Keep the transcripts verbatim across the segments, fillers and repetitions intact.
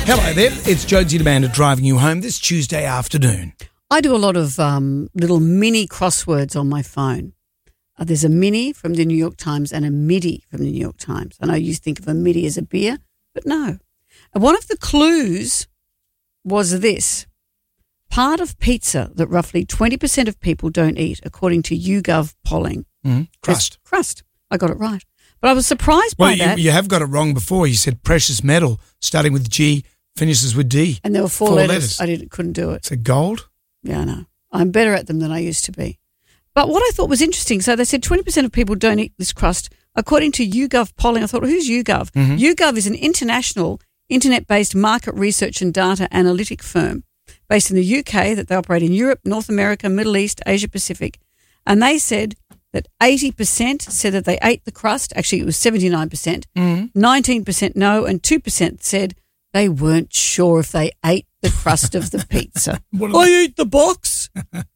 Hello there, it's Jonesy Demander driving you home this Tuesday afternoon. I do a lot of um, little mini crosswords on my phone. Uh, there's a mini from the New York Times and a midi from the New York Times. I know you think of a midi as a beer, but no. And one of the clues was this. Part of pizza that roughly twenty percent of people don't eat, according to YouGov polling. Mm, crust. Crust. I got it right. But I was surprised well, by you, that. you have got it wrong before. You said precious metal, starting with G, finishes with D. And there were four, four letters. letters. I didn't, couldn't do it. Is it gold? Yeah, I know. I'm better at them than I used to be. But what I thought was interesting, so they said twenty percent of people don't eat this crust. According to YouGov polling, I thought, well, who's YouGov? Mm-hmm. YouGov is an international internet-based market research and data analytic firm based in the U K that they operate in Europe, North America, Middle East, Asia Pacific. And they said that eighty percent said that they ate the crust. Actually, it was seventy-nine percent. Mm-hmm. nineteen percent no, and two percent said they weren't sure if they ate the crust of the pizza. I eat the box.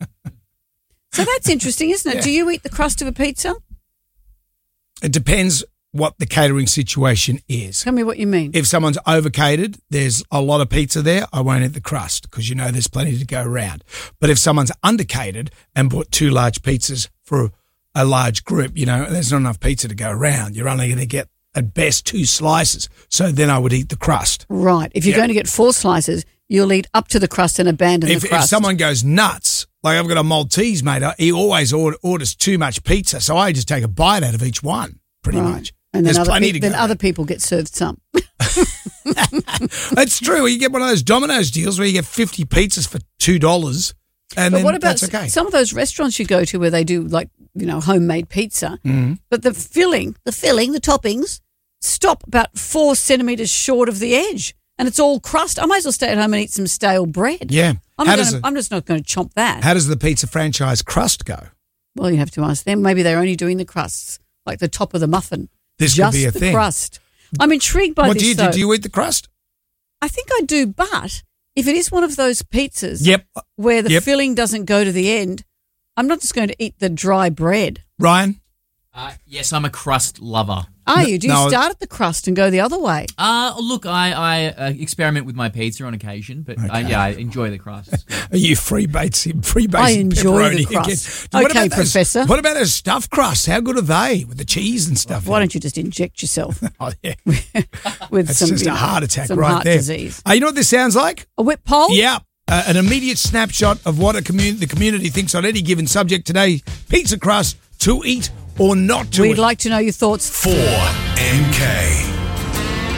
So that's interesting, isn't it? Yeah. Do you eat the crust of a pizza? It depends what the catering situation is. Tell me what you mean. If someone's overcatered, there's a lot of pizza there, I won't eat the crust because you know there's plenty to go around. But if someone's undercatered and bought two large pizzas for a large group, you know, there's not enough pizza to go around. You're only going to get at best two slices. So then I would eat the crust. Right. If you're yeah. going to get four slices, you'll eat up to the crust and abandon if, the crust. If someone goes nuts, like I've got a Maltese mate, he always orders too much pizza, so I just take a bite out of each one, pretty right. much. And then, There's other, plenty pe- to then go other around. people get served some. That's true. You get one of those Domino's deals where you get fifty pizzas for two dollars. And but then what about that's okay. some of those restaurants you go to where they do like, you know, homemade pizza, mm-hmm. but the filling, the filling, the toppings stop about four centimetres short of the edge and it's all crust. I might as well stay at home and eat some stale bread. Yeah. I'm, how gonna, does it, I'm just not going to chomp that. How does the pizza franchise crust go? Well, you have to ask them. Maybe they're only doing the crusts, like the top of the muffin. This just could be a the thing. crust. I'm intrigued by what this, do you though. do? Do you eat the crust? I think I do, but if it is one of those pizzas yep. where the yep. filling doesn't go to the end, I'm not just going to eat the dry bread. Ryan? Uh, yes, I'm a crust lover. Are you? Do you no, start at the crust and go the other way? Uh, look, I, I uh, experiment with my pizza on occasion, but okay. uh, yeah, I enjoy the crust. Are you freebasing freebasing I enjoy pepperoni the crust. Again? What okay, about those, Professor. What about those stuffed crusts? How good are they with the cheese and stuff? Why don't you just inject yourself? oh, yeah. with That's some, just you a know, heart attack some right heart there. Disease. Uh, you know what this sounds like? A whip pole? Yeah. Uh, an immediate snapshot of what a commun- the community thinks on any given subject today. Pizza crust, to eat or not to We'd eat. like to know your thoughts. four M K.